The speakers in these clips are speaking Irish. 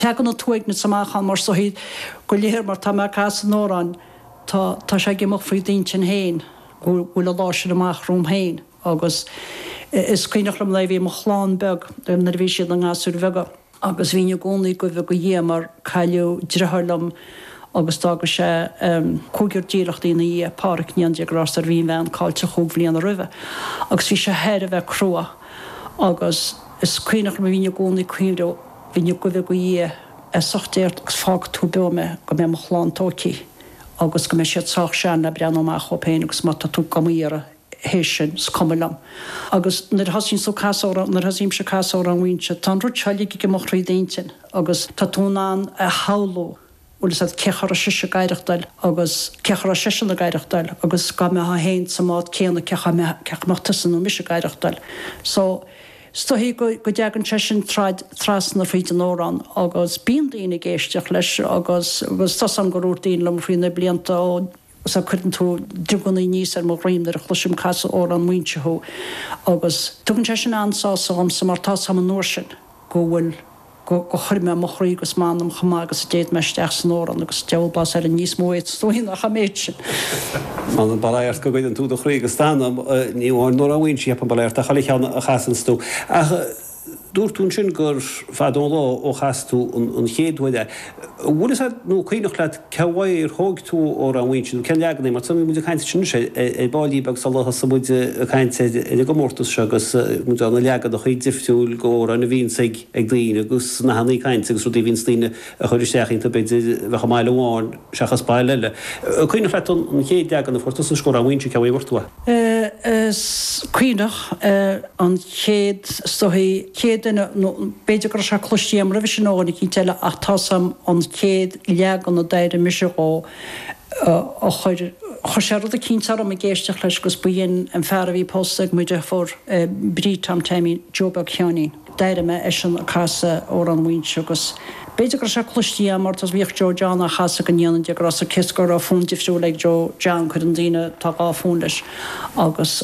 Tegan na tuig na samachan mar so hí go léir mar tá cas nóran tá sé gimach frio dintin héin bhfuil a láisiir amach rúm héin agus is cuineach ram le bhí mo chláán beg na bhí siad an gasú bhega agus bhíine gcónaí go bheith go dhé mar caiú ddrethlam agus tá go sé cúgur díireachtaí na dhé páric níondiagrás ar bhíon bhean cáilte chuig bhíon a rih agus bhí sé heir a bheith crua agus is cuineach ram bhíine gcónaí cuiimrú híine go bheith go dhé sochtéirt agus fág tú be go mé mo chláán tócií agus go mé siad soach sean na brean amach chopéin agus mata tú gomíara héisisin scomilam. Agus nar hasín so casóra nar hasím se casóra an bhaintse tá ru tealaigh go mochraí daintin agus tá túnán a háló úlas cechar a siise gaiireachtail agus cechar a siisina gaiireachtail agus ga me ha héin sa mád céanna cechmachtasan ó mise gaiireachtail. So Stohí go deagan sin tras na fríte nórán agus bíon daoine géisteach leis agus tas an goúir daon lem frína blianta ó sa chuann tú duganna níos ar mo réimnar a chluisiim casa ó an muintethú agus tugann sin ansáam sa mar tá sam an nóir sin go bhfuil go chuirme mo chraí agus mánam chamá agus déad meisteach san órán agus deolbás ar an níos móid stohín a chaméid sin. An baléart go gaiid an túd a chraí agus stanam níháin nóir a bhain si an baléart a chalichan a chasan stú. Dúirtún sin gur fadón lá ó chaú an chéadhide. Bhfuil nó chuoinech leat cehair thóg tú ó an bhain ce leaganí mar samí muidir caiinte sin sé bailí bag sallatha sa muide a caiinte i go mórtas se agus mu anna leagad a chuid diftiúil go an na bhíonsaigh ag dlíine agus na hanaí caiinte agus rudí bhíon a chuidir seaachínta beidir bhecha máile bháin seachas bail eile. Chuoinech leat an chéad leagan na fortas an scór an bhain cehairtú. Cuoinech an chéad stohí beidir go se chluistíam ra sin ánig í teile atásam an céad leagan na daire misisegó chuir séad a cíntar am géisteach leis gus buon an fear bhí postag muidir for brítam téimi Joba Cheanní. Daire me sin a casa ó an bhaint agus beidir go se chluistíam mar tas bhíoh Jo John a chasa go níanaan de gras a cisgur a fún difriú le Jo John chud an daine tá á fún leis agus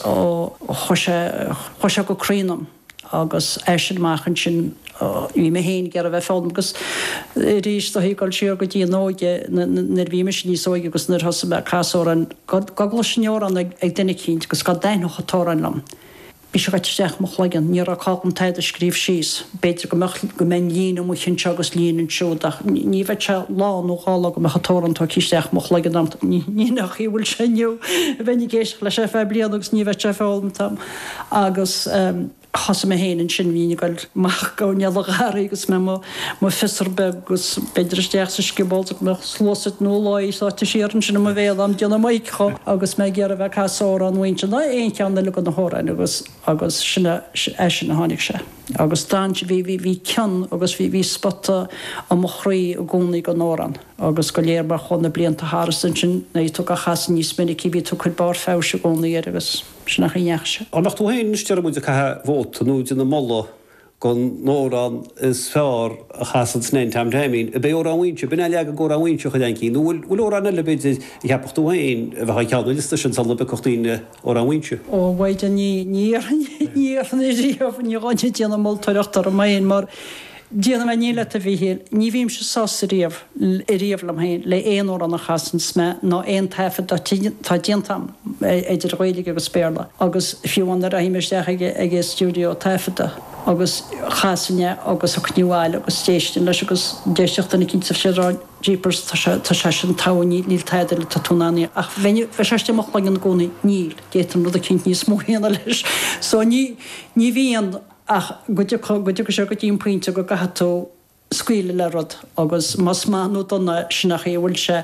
chuise go críanam. Agus sin máchan sin í mé héin gar a bheith fám agus ríist a híáil siar go dtí nóide nar bhíime sin níosóige agus nar thosa me casó an gogla sinor an ag duine cínt gus gá dainoch atóran lam. Bhí se gaiiteach mo chléigen ní a cápan taid a scríb síos, beidir go men líana mu chin agus líanaan siúdach. Ní bheith se lá nó gála go me chatóran tá cíisteach mo chléigen am ní nach í bhfuil sinniu a bhenig géis le sé fé bliad agus ní bheith se fáilm tam agus Chasa mé héanaan sin bhíine goil mach gáneala gáir agus me mo fisarbe agus beidirsteach sa scibáilach me slósit nó láis áte séaran sin am bhéal am deanna maiicá agus mé ggéar a bheith casá an bhainte na éon ceanna le go na hórain agus sinna sin na tháinig se. Agus dáint bhí cean agus bhí spotta a mo chraí a gcónaí go nóran agus go léir mar chuna blianta hárasan sin na tú a chasan níos minic bhí tú chud bar fé se gcónaí agus sinna chuneach se. An nach tú héin stear muide caitheadh bhót nó dina molla go nóran is fearr a chasan snéin tam téimín a bé ó an bhainte bina leag go an bhainte chu dací nó bhfuil ó an eile beidir i heappachtú hain a bheit ceanna lista sin sal be cochtaíine ó an bhainte. Ó bhaide níorna ríomh níáinte déanana moltaireachtar a maon mar déanana me níle a bhíhé, ní bhím se sása riamh i riamhlam hain le éon ó an na chasan sme ná éon taifa tá déantam idir réige agus spéirla. Agus fiúhain a híimeisteach ag stúdio taifata agus chasanne agus a cniuáil agus téistin leis agus déisteachtainna cinnta sérá jeepers tá sé sin táhaní níl taidir le tatúnaí ach bheiste mo le an gcónaí níl déan rud a cinint níos móhéanana leis. So ní bhíon ach go se go tíon pointe go gaható scuile le rud agus mas máú donna sinach é bhfuil se.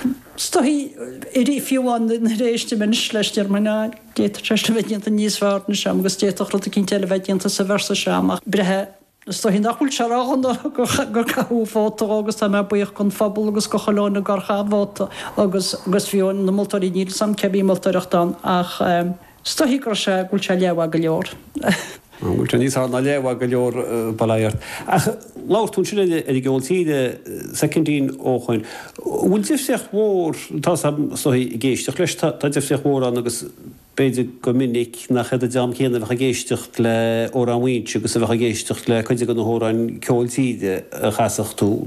Stohí irí fiúháin na réiste men sleistir mana déidir treiste bheitnta níos bhharna sem agus déach rud a cinn teile bheitnta sa versa seach brethe stohí nachhfuil serágan gur caú fáta agus tá me buoch chun fabal agus go cholána gar chaáta agus fiúin na moltarí níl sam cebí moltaireachtain ach stohí gur se gúil se leabhha go leor. Bhúilte níos na leabhha go leor baléart. Láirtún sin i ggóiltíide secondín óchain. Bhfuil difseach mór tá géisteach leis tá difseach mór an agus beidir go minic nach chud a deam chéanana bheitcha géistecht le óráhainte agus a bheitcha géistecht le chuide go na hóráin ceoltíide a chaasach tú